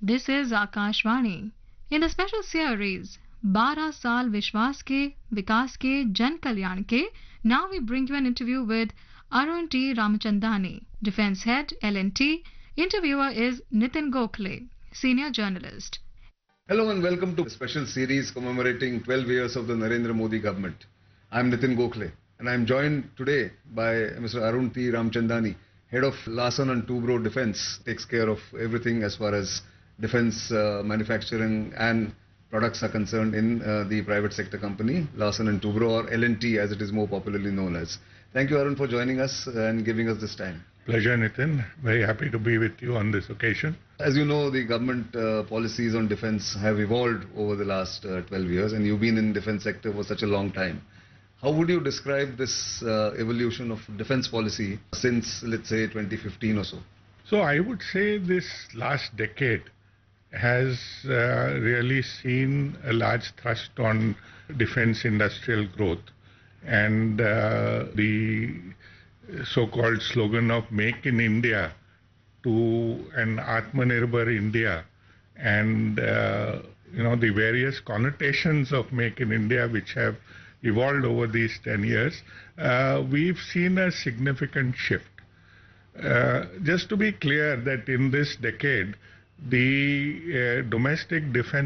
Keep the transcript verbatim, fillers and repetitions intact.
This is Akashvani. In the special series बारह साल विश्वास के विकास के जन कल्याण के, now we bring you an interview with Arun T. Ramachandani, Defence Head L and T. Interviewer is Nitin Gokhale, Senior Journalist. Hello and welcome to a special series commemorating twelve years of the Narendra Modi government. I am Nitin Gokhale and I am joined today by Mister Arun T. Ramachandani, Head of Larsen and Toubro Defence, takes care of everything as far as defence uh, manufacturing and products are concerned in uh, the private sector company, Larsen and Toubro, or L and T as it is more popularly known as. Thank you, Arun, for joining us and giving us this time. Pleasure, Nitin. Very happy to be with you on this occasion. As you know, the government uh, policies on defence have evolved over the last uh, twelve years, and you've been in defence sector for such a long time. How would you describe this uh, evolution of defence policy since, let's say, twenty fifteen or so? So I would say this last decade has uh, really seen a large thrust on defence industrial growth, and uh, the so-called slogan of Make in India to an Atmanirbhar India, and uh, you know the various connotations of Make in India which have evolved over these ten years, uh, we've seen a significant shift. Uh, just to be clear that in this decade, the uh, domestic defence